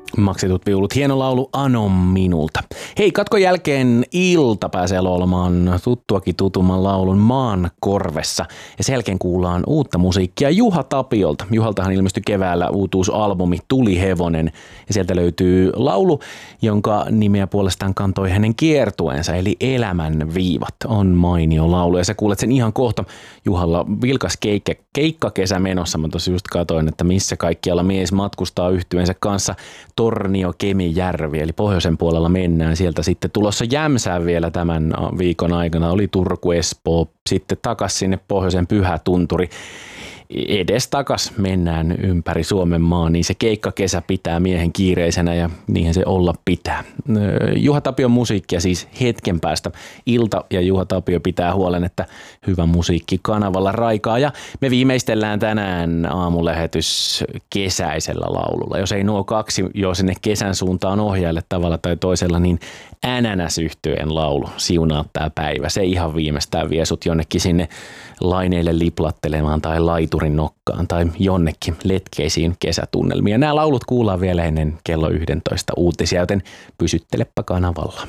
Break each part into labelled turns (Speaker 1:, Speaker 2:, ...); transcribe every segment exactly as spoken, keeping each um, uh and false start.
Speaker 1: Maksetut viulut, hieno laulu Anon minulta. Hei, katkon jälkeen Ilta pääsee laulamaan tuttuakin tutumman laulun Maan korvessa. Ja sen jälkeen kuullaan uutta musiikkia Juha Tapiolta. Juhaltahan ilmestyi keväällä uutuusalbumi Tuli hevonen. Ja sieltä löytyy laulu, jonka nimeä puolestaan kantoi hänen kiertueensa, eli Elämän viivat. On mainio laulu ja sä kuulet sen ihan kohta. Juhalla vilkas keikka, keikkakesä menossa. Mä tossa just katoin, että missä kaikkialla mies matkustaa yhtyeensä kanssa. Tornio, Kemijärvi, eli pohjoisen puolella mennään. Sieltä sitten tulossa Jämsään vielä tämän viikon aikana. Oli Turku, Espoo, sitten takas sinne pohjoisen Pyhätunturi. Edes takas mennään ympäri Suomen maan, niin se keikkakesä pitää miehen kiireisenä ja niinhän se olla pitää. Juha Tapion musiikkia siis hetken päästä. Ilta ja Juha Tapio pitää huolen, että hyvä musiikki kanavalla raikaa. Ja me viimeistellään tänään aamulähetys kesäisellä laululla. Jos ei nuo kaksi jo sinne kesän suuntaan ohjaille tavalla tai toisella, niin Änänäs-yhtyeen laulu siunaa tää päivä. Se ihan viimeistään vie sut jonnekin sinne laineille liplattelemaan tai laiturin nokkaan tai jonnekin letkeisiin kesätunnelmiin. Ja nämä laulut kuullaan vielä ennen kello yksitoista uutisia, joten pysyttelepä kanavalla.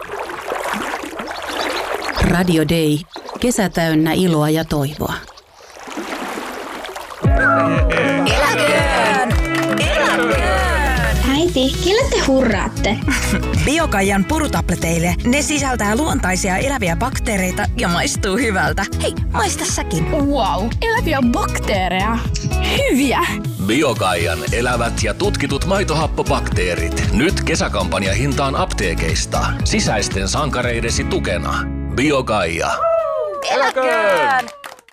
Speaker 2: Radio Day. Kesä täynnä iloa ja toivoa.
Speaker 3: Eläköön! Eläköön!
Speaker 4: Äiti, kelle te hurraatte?
Speaker 3: Biokaijan purutableteille. Ne sisältää luontaisia eläviä bakteereita ja maistuu hyvältä. Hei, maista säkin.
Speaker 4: Wow, eläviä bakteereja. Hyviä!
Speaker 5: Biokaijan elävät ja tutkitut maitohappobakteerit. Nyt kesäkampanja hintaan apteekeista. Sisäisten sankareidesi tukena. Biokaija.
Speaker 3: Eläköön!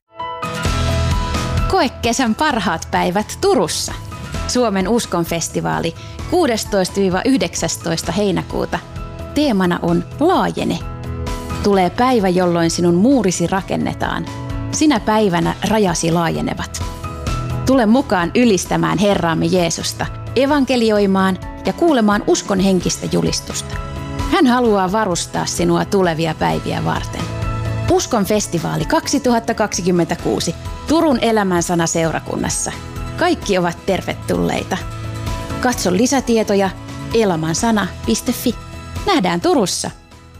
Speaker 2: Koe kesän parhaat päivät Turussa. Suomen uskonfestivaali kuudestoista yhdeksästoista heinäkuuta. Teemana on Laajene. Tulee päivä, jolloin sinun muurisi rakennetaan. Sinä päivänä rajasi laajenevat. Tule mukaan ylistämään Herraamme Jeesusta, evankelioimaan ja kuulemaan uskon henkistä julistusta. Hän haluaa varustaa sinua tulevia päiviä varten. Uskon festivaali kaksituhattakaksikymmentäkuusi Turun Elämänsana seurakunnassa. Kaikki ovat tervetulleita. Katso lisätietoja elamansana piste fi. Nähdään Turussa.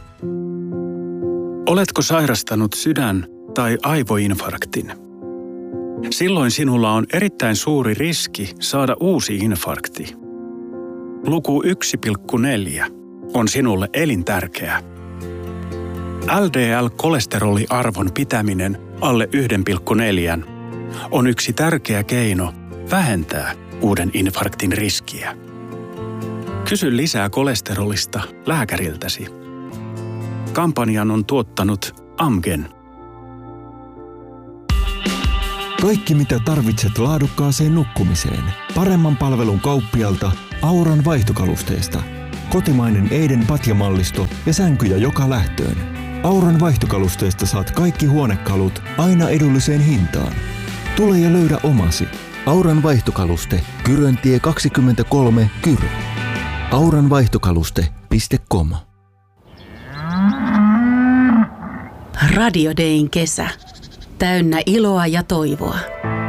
Speaker 6: Oletko sairastanut sydän- tai aivoinfarktin? Silloin sinulla on erittäin suuri riski saada uusi infarkti. Luku yksi pilkku neljä on sinulle elintärkeä. L D L-kolesteroliarvon pitäminen alle yksi pilkku neljä on yksi tärkeä keino vähentää uuden infarktin riskiä. Kysy lisää kolesterolista lääkäriltäsi. Kampanjan on tuottanut Amgen.
Speaker 7: Kaikki mitä tarvitset laadukkaaseen nukkumiseen. Paremman palvelun kauppialta Auran vaihtokalusteista. Kotimainen Eiden patjamallisto ja sänkyjä joka lähtöön. Auran vaihtokalusteista saat kaikki huonekalut aina edulliseen hintaan. Tule ja löydä omasi. Auran vaihtokaluste, Kyröntie kaksikymmentäkolme, Kyrö. auranvaihtokaluste piste com.
Speaker 2: Radio Dayn kesä. Täynnä iloa ja toivoa.